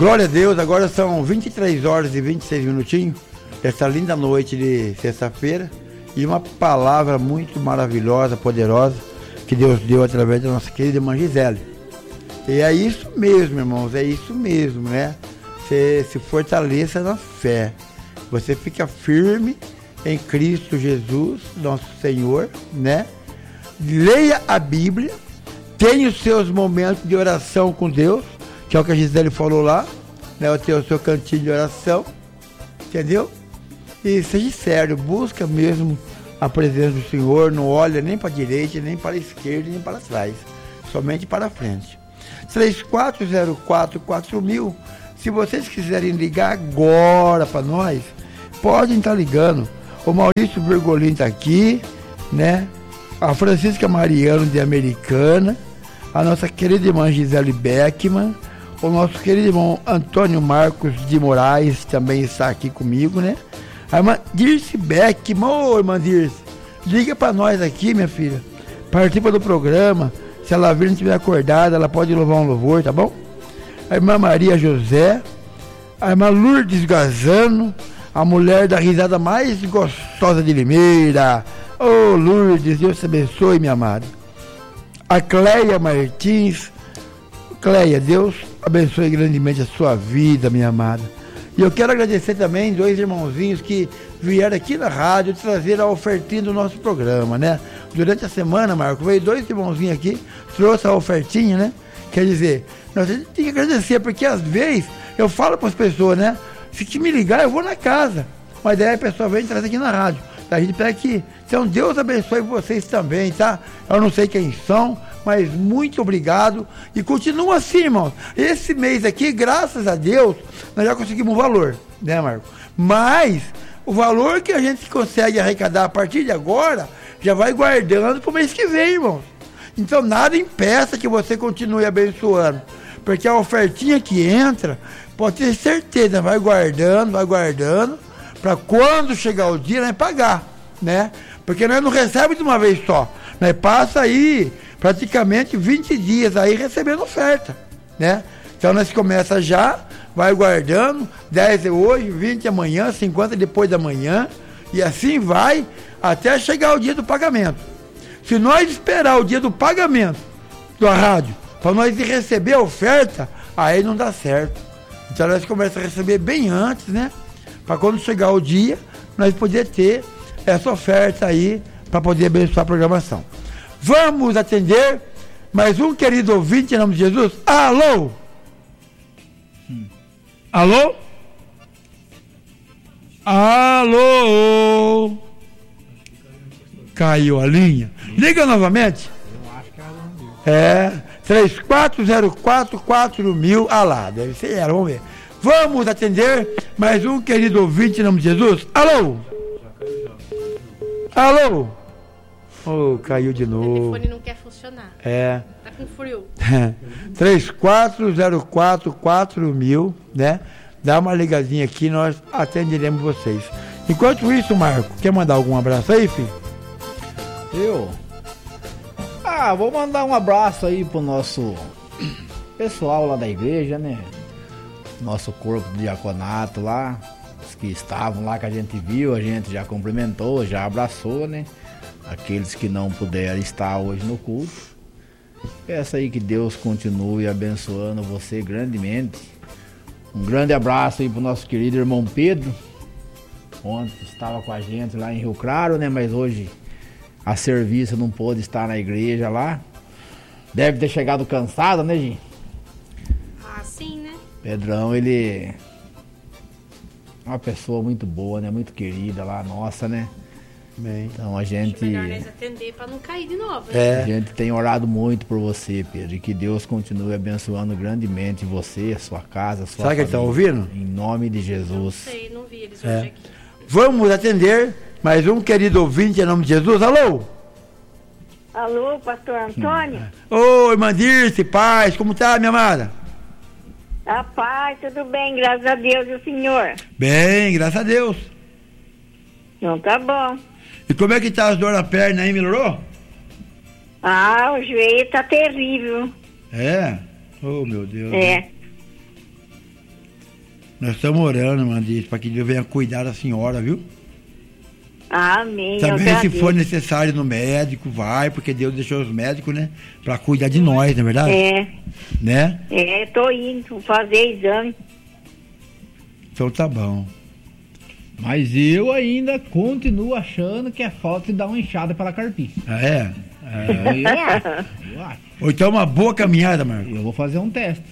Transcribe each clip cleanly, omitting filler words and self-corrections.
Glória a Deus, agora são 23 horas e 26 minutinhos, essa linda noite de sexta-feira, e uma palavra muito maravilhosa, poderosa, que Deus deu através da nossa querida irmã Gisele. E é isso mesmo, irmãos, é isso mesmo, né? Você se fortaleça na fé, você fica firme em Cristo Jesus, nosso Senhor, né? Leia a Bíblia, tenha os seus momentos de oração com Deus, que é o que a Gisele falou lá, né? Ter o seu cantinho de oração, entendeu? E seja sério, busca mesmo a presença do Senhor, não olha nem para a direita, nem para a esquerda, nem para trás, somente para a frente. 34044000, se vocês quiserem ligar agora para nós, podem estar ligando. O Maurício Bergolin está aqui, né? A Francisca Mariano de Americana, a nossa querida irmã Gisele Beckman, o nosso querido irmão Antônio Marcos de Moraes também está aqui comigo, né? A irmã Dirce Beckman, ô irmã Dirce, liga para nós aqui, minha filha, participa do programa, se ela vir não estiver acordada, ela pode louvar um louvor, tá bom? A irmã Maria José, a irmã Lourdes Gazano, a mulher da risada mais gostosa de Limeira. Ô Lourdes, Deus te abençoe, minha amada. A Cleia Martins. Cleia, Deus abençoe grandemente a sua vida, minha amada. E eu quero agradecer também dois irmãozinhos que vieram aqui na rádio trazer a ofertinha do nosso programa, né? Durante a semana, Marco, veio dois irmãozinhos aqui, trouxe a ofertinha, né? Quer dizer, nós temos que agradecer, porque às vezes eu falo para as pessoas, né? Se me ligar, eu vou na casa. Mas daí a pessoa vem e traz aqui na rádio. A gente pega aqui. Então Deus abençoe vocês também, tá? Eu não sei quem são, mas muito obrigado. E continua assim, irmãos. Esse mês aqui, graças a Deus, nós já conseguimos um valor, né, Marco? Mas o valor que a gente consegue arrecadar a partir de agora, já vai guardando para o mês que vem, irmãos. Então nada impeça que você continue abençoando. Porque a ofertinha que entra, pode ter certeza, vai guardando, para quando chegar o dia, nós pagar, né? Porque nós não recebemos de uma vez só, nós passa aí praticamente 20 dias aí recebendo oferta, né? Então nós começa já, vai guardando, 10 é hoje, 20 amanhã, 50 depois da manhã, e assim vai até chegar o dia do pagamento. Se nós esperar o dia do pagamento da rádio, para nós ir receber a oferta, aí não dá certo. Então nós começamos a receber bem antes, né? Para quando chegar o dia, nós poder ter essa oferta aí, para poder abençoar a programação. Vamos atender mais um querido ouvinte em nome de Jesus. Alô? Alô? Alô? Caiu a linha. Liga novamente. É, 34044000. Ah lá, deve ser ela, vamos ver. Vamos atender mais um querido ouvinte em nome de Jesus. Alô? Alô? Oh, caiu de novo. O telefone não quer funcionar. É. Tá com frio. 34044000, né? Dá uma ligadinha aqui, nós atenderemos vocês. Enquanto isso, Marco, quer mandar algum abraço aí, filho? Eu? Vou mandar um abraço aí pro nosso pessoal lá da igreja, né? Nosso corpo de diaconato lá, os que estavam lá, que a gente viu, a gente já cumprimentou, já abraçou, né? Aqueles que não puderam estar hoje no culto. Peço aí que Deus continue abençoando você grandemente. Um grande abraço aí pro nosso querido irmão Pedro, ontem estava com a gente lá em Rio Claro, né? Mas hoje a serviço não pôde estar na igreja lá. Deve ter chegado cansado, né, Gi? Sim, né? Pedrão, ele é uma pessoa muito boa, né? Muito querida lá, nossa, né? Bem. Então a gente... Melhor nós atender para não cair de novo, né? A gente tem orado muito por você, Pedro, e que Deus continue abençoando grandemente você, a sua casa, a sua família. Sabe que ele está ouvindo? Em nome de Jesus. Não sei, não vi eles hoje aqui. Vamos atender mais um querido ouvinte em nome de Jesus. Alô? Alô, pastor Antônio? Ô, irmã Dirce, paz, como tá, minha amada? A paz, tudo bem, graças a Deus e o senhor? Bem, graças a Deus. Então tá bom. E como é que tá as dores na perna aí, melhorou? O joelho tá terrível. É? Oh, meu Deus. É. Nós estamos orando, Mandir, para que Deus venha cuidar da senhora, viu? Amém. Também se for necessário no médico, vai, porque Deus deixou os médicos, né? Para cuidar de nós, não é verdade? Né? Tô indo fazer exame. Então tá bom. Mas eu ainda continuo achando que é falta de dar uma enxada para carpir. Ah, é? Eu acho. Ou então uma boa caminhada, Marco. Eu vou fazer um teste.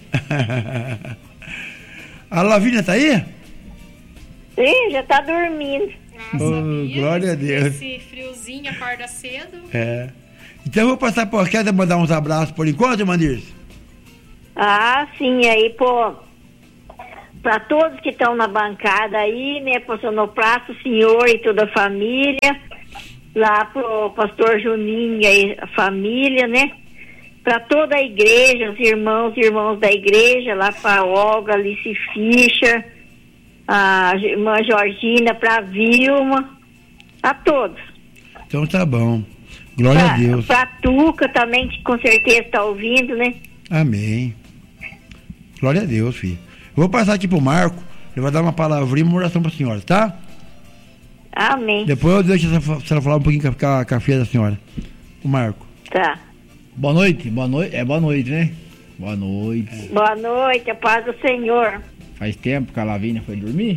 A Lavínia tá aí? Sim, já tá dormindo. Glória a Deus. Esse friozinho, acorda cedo. Então eu vou passar por aqui e mandar uns abraços por enquanto, Mandir. Sim, aí, pô, para todos que estão na bancada aí, né, pro Sonoplasto, o senhor e toda a família, lá pro pastor Juninho e a família, né, para toda a igreja, os irmãos e irmãos da igreja, lá para Olga, Alice Fischer, a irmã Georgina, para Vilma, a todos. Então tá bom. Glória a Deus. Para Tuca também, que com certeza está ouvindo, né? Amém. Glória a Deus, filho. Eu vou passar aqui pro Marco, ele vai dar uma palavrinha e uma oração pra senhora, tá? Amém. Depois eu deixo a senhora falar um pouquinho com a filha da senhora. O Marco. Tá. Boa noite, boa noite, né? Boa noite. Boa noite, a paz do Senhor. Faz tempo que a Lavínia foi dormir?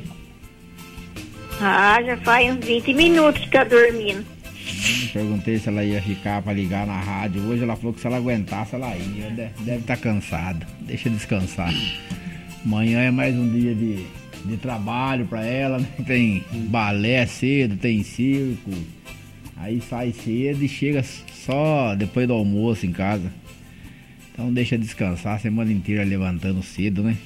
Já faz uns 20 minutos que tá dormindo. Perguntei se ela ia ficar pra ligar na rádio. Hoje ela falou que se ela aguentasse, ela ia. Deve estar cansada. Deixa descansar. Amanhã é mais um dia de trabalho pra ela, né? Tem balé cedo, tem circo. Aí sai cedo e chega só depois do almoço em casa. Então deixa descansar a semana inteira levantando cedo, né?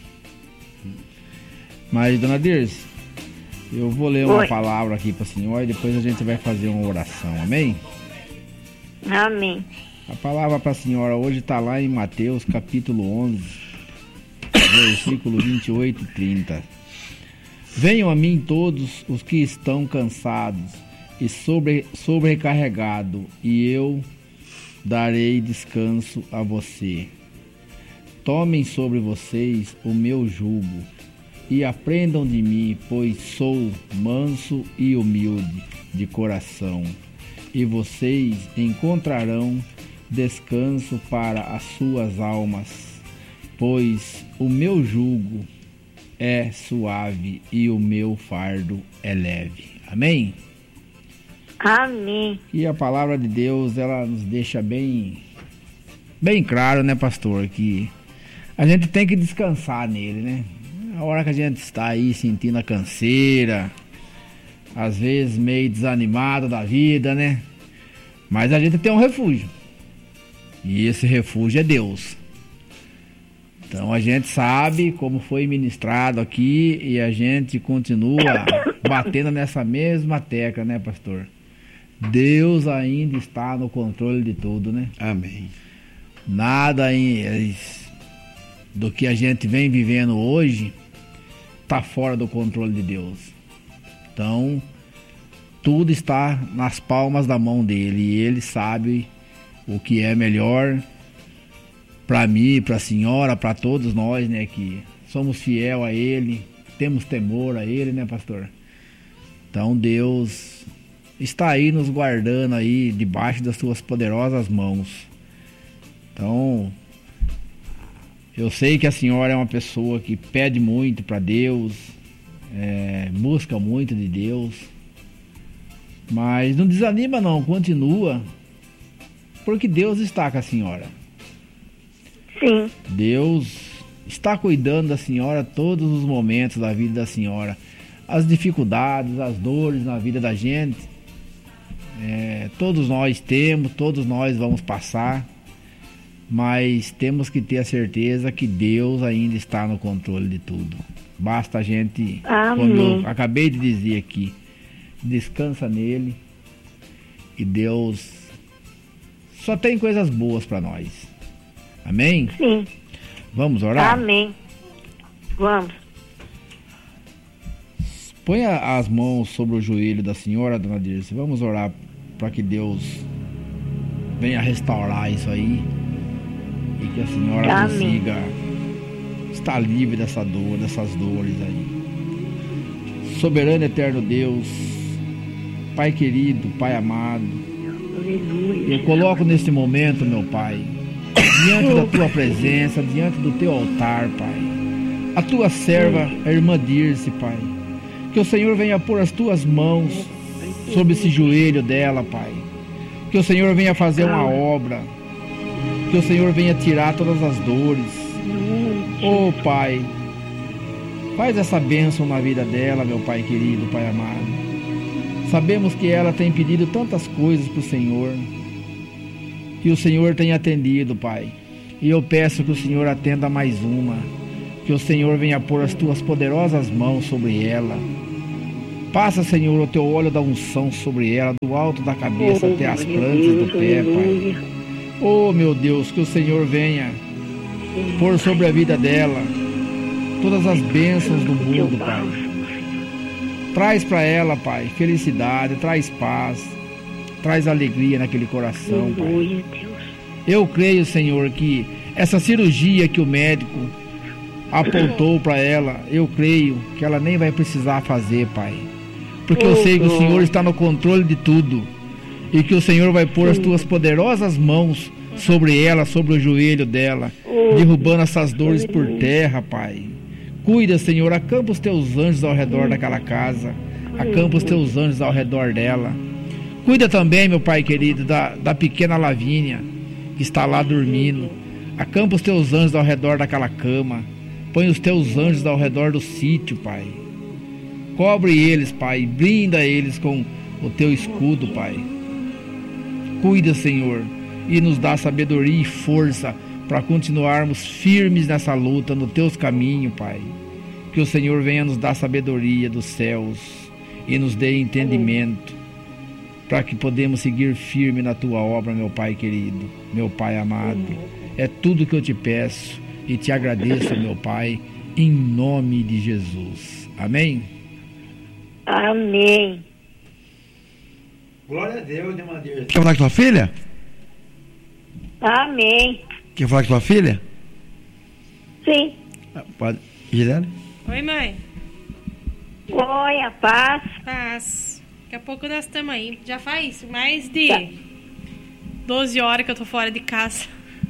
Mas, dona Dirce, eu vou ler uma palavra aqui pra senhora e depois a gente vai fazer uma oração, amém? Amém. A palavra pra senhora hoje tá lá em Mateus capítulo 11, versículo 28 e 30. Venham a mim todos os que estão cansados e sobrecarregados, e eu darei descanso a você. Tomem sobre vocês o meu jugo e aprendam de mim, pois sou manso e humilde de coração, e vocês encontrarão descanso para as suas almas, pois o meu jugo é suave e o meu fardo é leve. Amém? Amém. E a palavra de Deus, ela nos deixa bem claro, né, pastor, que a gente tem que descansar nele, né? A hora que a gente está aí sentindo a canseira, às vezes meio desanimado da vida, né? Mas a gente tem um refúgio. E esse refúgio é Deus. Então a gente sabe como foi ministrado aqui e a gente continua batendo nessa mesma tecla, né, pastor? Deus ainda está no controle de tudo, né? Amém. Nada do que a gente vem vivendo hoje está fora do controle de Deus. Então, tudo está nas palmas da mão dele e ele sabe o que é melhor para mim, para a senhora, para todos nós, né, que somos fiel a ele, temos temor a ele, né, pastor? Então, Deus está aí nos guardando aí debaixo das suas poderosas mãos. Então, eu sei que a senhora é uma pessoa que pede muito para Deus, busca muito de Deus, mas não desanima não, continua, porque Deus está com a senhora. Sim. Deus está cuidando da senhora todos os momentos da vida da senhora, as dificuldades, as dores na vida da gente, todos nós temos, todos nós vamos passar. Mas temos que ter a certeza que Deus ainda está no controle de tudo. Basta a gente, como eu acabei de dizer aqui, descansa nele e Deus só tem coisas boas para nós. Amém? Sim. Vamos orar? Amém. Vamos. Ponha as mãos sobre o joelho da senhora, dona Dirce. Vamos orar para que Deus venha restaurar isso aí. E que a senhora consiga está livre dessa dor, dessas dores aí. Soberano eterno Deus, Pai querido, Pai amado, eu coloco neste momento, meu Pai, diante da tua presença, diante do teu altar, Pai, a tua serva, a irmã Dirce, Pai, que o Senhor venha pôr as tuas mãos sobre esse joelho dela, Pai, que o Senhor venha fazer uma obra, que o Senhor venha tirar todas as dores. Oh, Pai, faz essa bênção na vida dela, meu Pai querido, Pai amado. Sabemos que ela tem pedido tantas coisas para o Senhor, que o Senhor tem atendido, Pai. E eu peço que o Senhor atenda mais uma, que o Senhor venha pôr as tuas poderosas mãos sobre ela. Passa, Senhor, o teu óleo da unção sobre ela, do alto da cabeça até as plantas do pé, Pai. Oh, meu Deus, que o Senhor venha pôr sobre a vida dela todas as bênçãos do mundo, Pai. Traz para ela, Pai, felicidade, traz paz, traz alegria naquele coração, Pai. Eu creio, Senhor, que essa cirurgia que o médico apontou para ela, eu creio que ela nem vai precisar fazer, Pai. Porque eu sei que o Senhor está no controle de tudo e que o Senhor vai pôr as tuas poderosas mãos sobre ela, sobre o joelho dela, derrubando essas dores por terra, Pai. Cuida, Senhor, acampa os teus anjos ao redor daquela casa, acampa os teus anjos ao redor dela. Cuida também, meu Pai querido, da pequena Lavínia, que está lá dormindo. Acampa os teus anjos ao redor daquela cama. Põe os teus anjos ao redor do sítio, Pai. Cobre eles, Pai, blinda eles com o teu escudo, Pai. Cuida, Senhor, e nos dá sabedoria e força para continuarmos firmes nessa luta, no teus caminhos, Pai. Que o Senhor venha nos dar sabedoria dos céus e nos dê entendimento para que podemos seguir firme na tua obra, meu Pai querido, meu Pai amado. É tudo que eu te peço e te agradeço, meu Pai, em nome de Jesus. Amém? Amém. Glória a Deus, né, Madeira? Quer falar com tua filha? Amém. Quer falar com tua filha? Sim. Pode. Gisele? Oi, mãe. Oi, a paz. Paz. Daqui a pouco nós estamos aí. Já faz mais de 12 horas que eu tô fora de casa.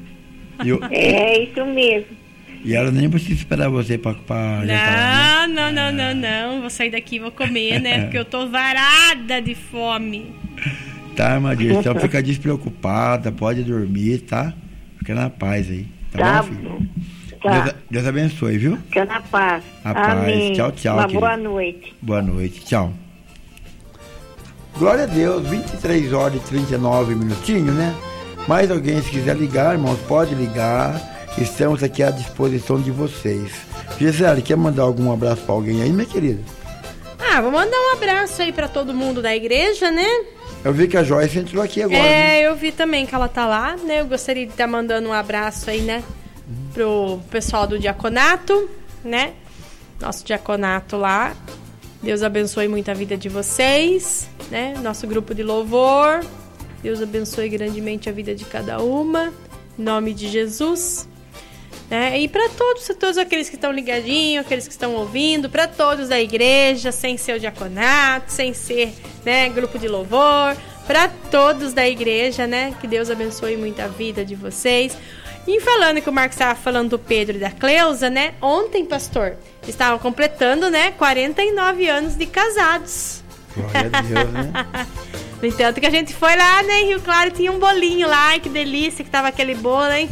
É isso mesmo. E ela nem precisa esperar você pra jantar. Não. Vou sair daqui e vou comer, né? Porque eu tô varada de fome. Tá, Madeira, então fica despreocupada, pode dormir, tá? Fica na paz aí. Tá bom, filho? bom. Tá. Deus abençoe, viu? Fica na paz. A paz. Amém. Tchau, Uma querido. boa noite. Boa noite, tchau. Glória a Deus, 23 horas e 39 minutinhos, né? Mais alguém, se quiser ligar, irmãos, pode ligar. Estamos aqui à disposição de vocês. Gisele, quer mandar algum abraço pra alguém aí, minha querida? Vou mandar um abraço aí pra todo mundo da igreja, né? Eu vi que a Joyce entrou aqui agora. Né? Eu vi também que ela tá lá, né? Eu gostaria de estar mandando um abraço aí, né? Pro pessoal do diaconato, né? Nosso diaconato lá. Deus abençoe muito a vida de vocês, né? Nosso grupo de louvor. Deus abençoe grandemente a vida de cada uma. Em nome de Jesus. Né? E para todos aqueles que estão ligadinhos, aqueles que estão ouvindo, para todos da igreja, sem ser o diaconato, sem ser, né, grupo de louvor, para todos da igreja, né? Que Deus abençoe muito a vida de vocês. E falando que o Marcos estava falando do Pedro e da Cleusa, né? Ontem, pastor, estavam completando, né, 49 anos de casados. Glória a Deus, né? No entanto que a gente foi lá, né, em Rio Claro, tinha um bolinho lá, ai, que delícia que tava aquele bolo, hein?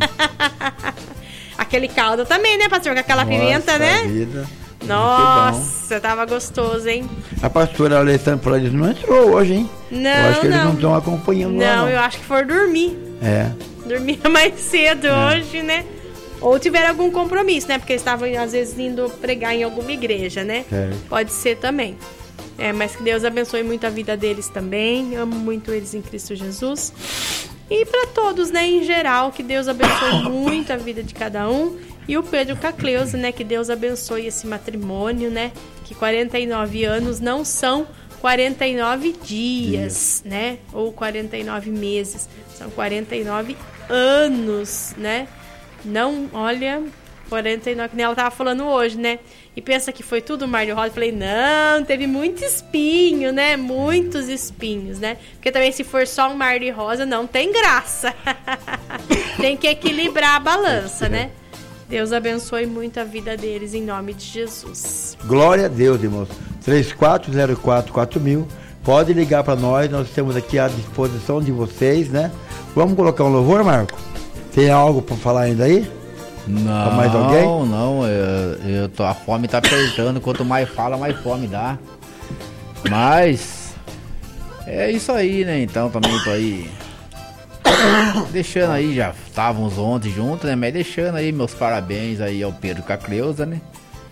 Aquele caldo também, né, pastor? Com aquela pimenta, né? Vida. Nossa, tava gostoso, hein? A pastora Alessandra Flores não entrou hoje, hein? Não, eu acho que eles não estão acompanhando lá, não, eu acho que foram dormir. Dormir mais cedo hoje, né? Ou tiveram algum compromisso, né? Porque eles estavam, às vezes, indo pregar em alguma igreja, né? Pode ser também. Mas que Deus abençoe muito a vida deles também. Amo muito eles em Cristo Jesus. E para todos, né, em geral, que Deus abençoe muito a vida de cada um. E o Pedro com a Cleusa, né, que Deus abençoe esse matrimônio, né, que 49 anos não são 49 dias, né, ou 49 meses, são 49 anos, né. Não, olha, 49, que nem ela tava falando hoje, né? E pensa que foi tudo mar de rosa. Eu falei, não, teve muito espinho, né? Muitos espinhos, né? Porque também se for só um mar de rosa, não tem graça. Tem que equilibrar a balança, né? Deus abençoe muito a vida deles, em nome de Jesus. Glória a Deus, irmãos. 34044000. Pode ligar para nós estamos aqui à disposição de vocês, né? Vamos colocar um louvor, Marco? Tem algo para falar ainda aí? Não, pra mais alguém? Não, a fome tá apertando, quanto mais fala, mais fome dá. Mas é isso aí, né? Então também tô aí deixando aí, já estávamos ontem juntos, né? Mas deixando aí meus parabéns aí ao Pedro com a Cleusa, né?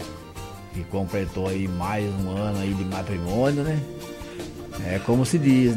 Que completou aí mais um ano aí de matrimônio, né? É como se diz, né?